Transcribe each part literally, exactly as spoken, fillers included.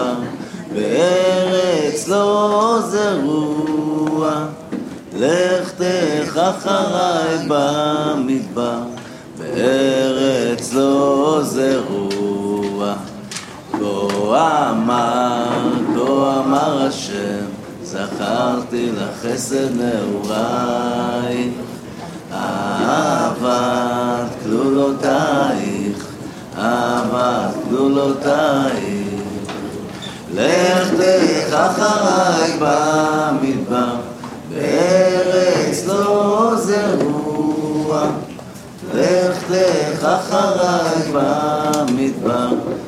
מדבר, בארץ לא זרוע, לכתך אחריי במדבר, בארץ לא זרוע. כה אמר, כה אמר השם, זכרתי לחסד נעוריי, אהבת כלולותייך, אהבת כלולותייך. לכתך אחריי במדבר, בארץ לא זרוע, לכתך אחריי במדבר,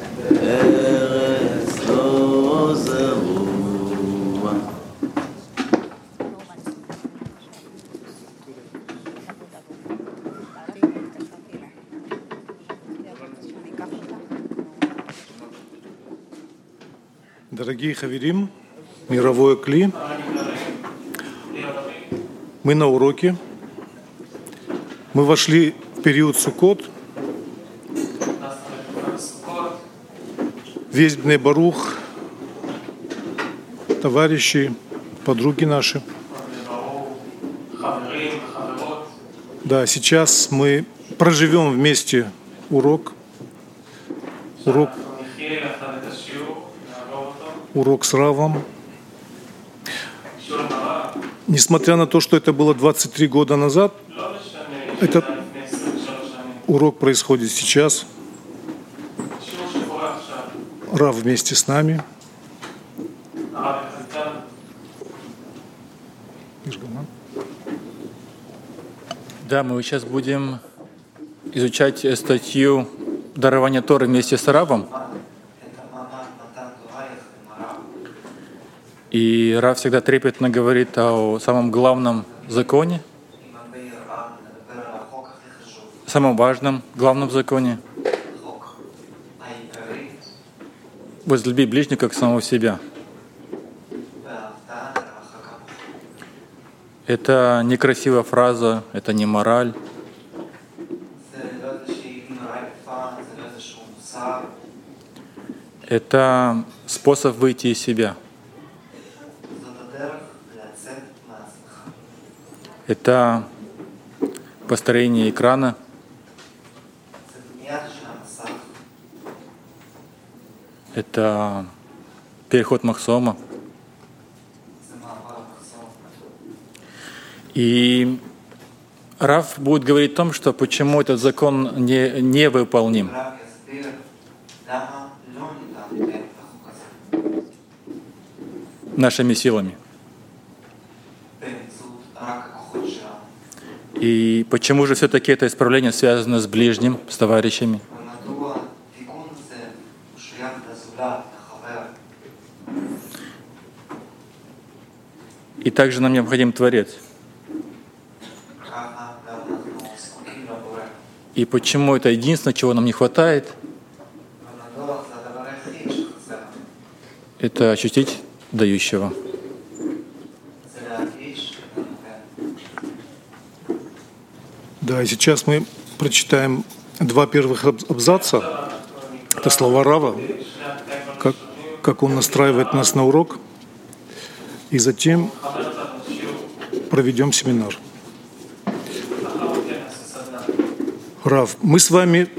בארץ לא זרוע. Дорогие хаверим, мировое кли, мы на уроке, мы вошли в период Суккот, весь Бней Барух, товарищи, подруги наши. Да, сейчас мы проживем вместе урок, урок, урок с Равом. Несмотря на то, что это было двадцать три года назад, этот урок происходит сейчас. Рав вместе с нами. Да, мы сейчас будем изучать статью дарования Торы вместе с Равом. И Рав всегда трепетно говорит о самом главном законе, самом важном, главном законе. Возлюби ближнего как самого себя. Это некрасивая фраза, это не мораль. Это способ выйти из себя. Это построение экрана. Это переход Махсома. И Рав будет говорить о том, что почему этот закон не, невыполним. Нашими силами. И почему же все-таки это исправление связано с ближним, с товарищами? И также нам необходим Творец. И почему это единственное, чего нам не хватает, это ощутить дающего. Да, и сейчас мы прочитаем два первых абзаца. Это слова Рава, как, как он настраивает нас на урок. И затем проведем семинар. Рав, мы с вами